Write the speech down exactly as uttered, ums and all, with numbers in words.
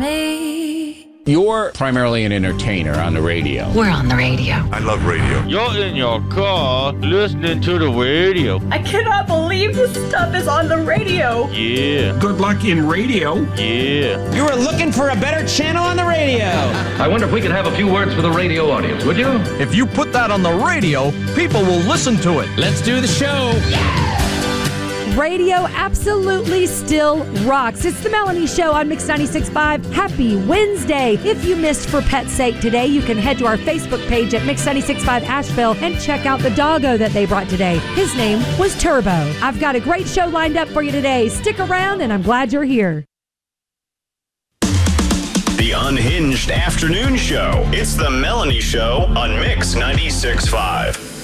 me. You're primarily an entertainer on the radio. We're on the radio. I love radio. You're in your car listening to the radio. I cannot believe this stuff is on the radio. Yeah. Good luck in radio. Yeah. You were looking for a better channel on the radio. I wonder if we could have a few words for the radio audience, would you? If you put that on the radio, people will listen to it. Let's do the show. Yeah! Radio absolutely still rocks. It's the Melanie Show on Mix ninety-six point five. Happy Wednesday. If you missed For Pet's Sake today, you can head to our Facebook page at Mix ninety-six point five Asheville and check out the doggo that they brought today. His name was Turbo. I've got a great show lined up for you today. Stick around, and I'm glad you're here. The Unhinged Afternoon Show. It's the Melanie Show on Mix ninety-six point five.